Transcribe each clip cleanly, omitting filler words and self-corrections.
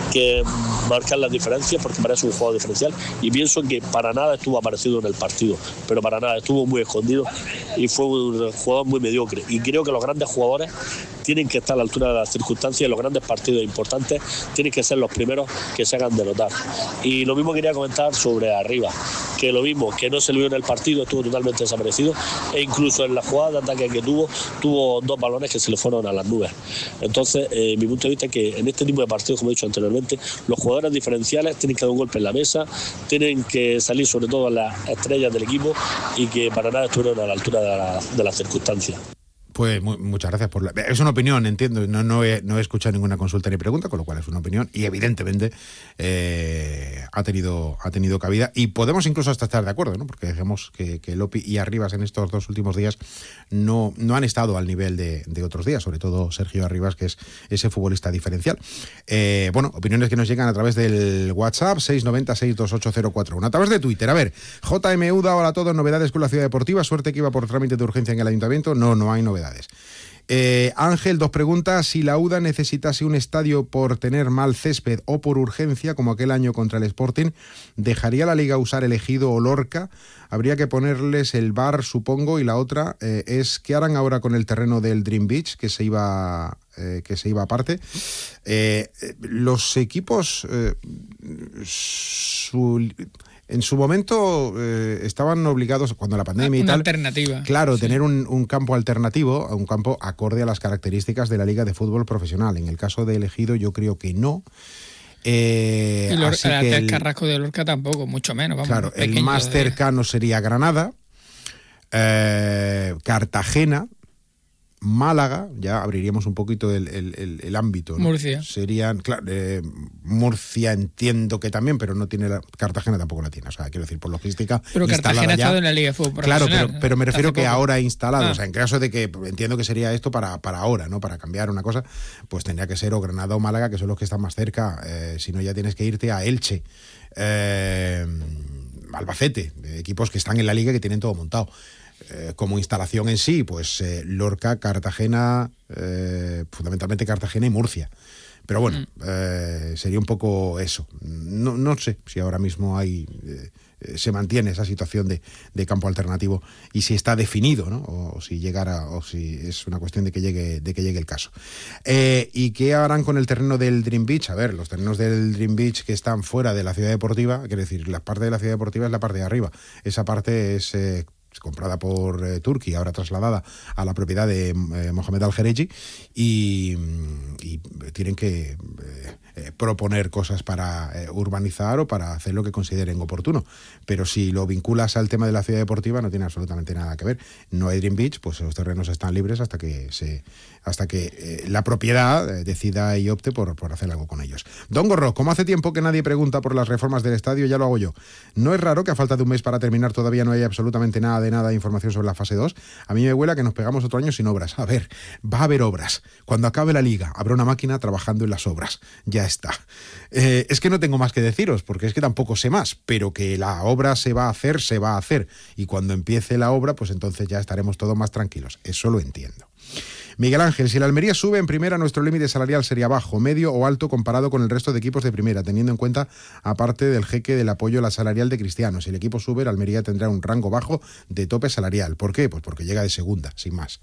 que marcar las diferencias, porque parece un juego diferencial, y pienso que para nada estuvo aparecido en el partido, pero para nada, estuvo muy escondido y fue un jugador muy mediocre, y creo que los grandes jugadores tienen que estar a la altura de las circunstancias, y los grandes partidos importantes tienen que ser los primeros que se hagan de notar. Y lo mismo quería comentar sobre Arribas, que lo mismo, que no se le vio en el partido, estuvo totalmente desaparecido, e incluso en la jugada de ataque que tuvo 2 balones que se le fueron a las nubes. Entonces, mi punto de vista es que en este tipo de partidos, como he dicho anteriormente, los jugadores diferenciales tienen que dar un golpe en la mesa, tienen que salir sobre todo las estrellas del equipo, y que para nada estuvieron a la altura de las circunstancias. Pues muchas gracias por es una opinión, entiendo, no he escuchado ninguna consulta ni pregunta, con lo cual es una opinión y evidentemente ha tenido cabida, y podemos incluso hasta estar de acuerdo, ¿no? Porque dejemos que Lopi y Arribas en estos 2 últimos días no han estado al nivel de otros días, sobre todo Sergio Arribas, que es ese futbolista diferencial. Bueno, opiniones que nos llegan a través del WhatsApp 690-628-041, a través de Twitter. A ver, JMU da hola a todos, novedades con la Ciudad Deportiva, suerte que iba por trámite de urgencia en el Ayuntamiento. No hay novedades. Ángel, 2 preguntas. Si la UDA necesitase un estadio por tener mal césped o por urgencia, como aquel año contra el Sporting, ¿dejaría la Liga usar el Ejido o Lorca? Habría que ponerles el VAR, supongo. Y la otra es, ¿qué harán ahora con el terreno del Dream Beach, que se iba aparte? Los equipos en su momento estaban obligados, cuando la pandemia y tal, alternativa. Claro, sí. Tener un campo alternativo, un campo acorde a las características de la Liga de Fútbol Profesional. En el caso de Ejido yo creo que no. Y el Carrasco de Lorca tampoco, mucho menos. Vamos, claro, el más cercano sería Granada, Cartagena, Málaga, ya abriríamos un poquito el ámbito, ¿no? Murcia. Serían, claro, Murcia entiendo que también, pero no tiene Cartagena tampoco la tiene, o sea, quiero decir, por logística. Pero Cartagena ha estado en la Liga de Fútbol Profesional. Claro, pero me refiero que ahora instalado, o sea, en caso de que, entiendo que sería esto para ahora, ¿no? Para cambiar una cosa, pues tendría que ser o Granada o Málaga, que son los que están más cerca, si no ya tienes que irte a Elche, Albacete, equipos que están en la Liga y que tienen todo montado. Como instalación en sí, pues Lorca, Cartagena, fundamentalmente Cartagena y Murcia. Pero bueno, sería un poco eso. No sé si ahora mismo se mantiene esa situación de campo alternativo y si está definido, ¿no? O si es una cuestión de que llegue el caso. ¿Y qué harán con el terreno del Dream Beach? A ver, los terrenos del Dream Beach que están fuera de la ciudad deportiva, quiero decir, la parte de la ciudad deportiva es la parte de arriba. Esa parte es comprada por Turquía, ahora trasladada a la propiedad de Mohamed Al-Jereji, y tienen que proponer cosas para urbanizar o para hacer lo que consideren oportuno. Pero si lo vinculas al tema de la ciudad deportiva, no tiene absolutamente nada que ver. No hay Dream Beach, pues los terrenos están libres hasta que la propiedad decida y opte por hacer algo con ellos. Don Gorro, como hace tiempo que nadie pregunta por las reformas del estadio, ya lo hago yo. ¿No es raro que a falta de un mes para terminar todavía no haya absolutamente nada de información sobre la fase 2? A mí me huela que nos pegamos otro año sin obras. A ver, va a haber obras. Cuando acabe la liga, habrá una máquina trabajando en las obras. Ya está. Es que no tengo más que deciros, porque es que tampoco sé más, pero que la obra se va a hacer. Y cuando empiece la obra, pues entonces ya estaremos todos más tranquilos. Eso lo entiendo. Miguel Ángel, si la Almería sube en primera, nuestro límite salarial sería bajo, medio o alto comparado con el resto de equipos de primera, teniendo en cuenta, aparte del jeque del apoyo a la salarial de Cristiano. Si el equipo sube, la Almería tendrá un rango bajo de tope salarial. ¿Por qué? Pues porque llega de segunda, sin más.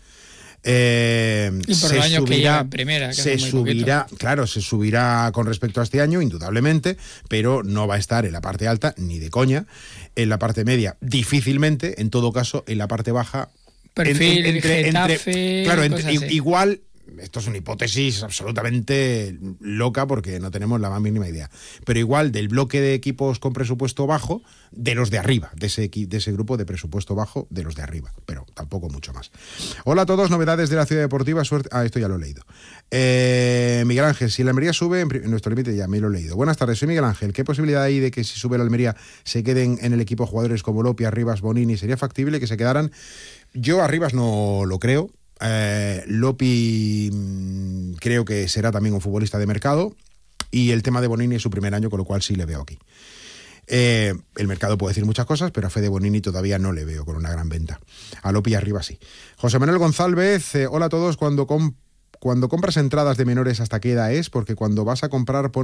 Y por los años que lleva en primera, que se subirá, claro, se subirá con respecto a este año, indudablemente, pero no va a estar en la parte alta, ni de coña. En la parte media, difícilmente. En todo caso, en la parte baja, perfil, Getafe, claro, igual, esto es una hipótesis absolutamente loca porque no tenemos la más mínima idea, pero igual del bloque de equipos con presupuesto bajo, de los de arriba, de ese grupo de presupuesto bajo, de los de arriba, pero tampoco mucho más. Hola a todos, novedades de la Ciudad Deportiva, suerte. Esto ya lo he leído. Miguel Ángel, si la Almería sube, en nuestro límite ya me lo he leído. Buenas tardes, soy Miguel Ángel. ¿Qué posibilidad hay de que si sube la Almería se queden en el equipo jugadores como Lopi, Arribas, Bonini? ¿Sería factible que se quedaran? Yo Arribas no lo creo. Lopi creo que será también un futbolista de mercado, y el tema de Bonini es su primer año, con lo cual sí le veo aquí. El mercado puede decir muchas cosas, pero a Fede Bonini todavía no le veo con una gran venta. A Lopi y Arribas sí. José Manuel González, hola a todos. Cuando compras entradas de menores, ¿hasta qué edad es? Porque cuando vas a comprar